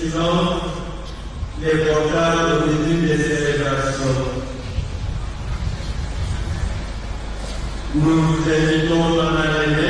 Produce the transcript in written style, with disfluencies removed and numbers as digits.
silence les vocales au début des célébrations. Nous vous invitons dans la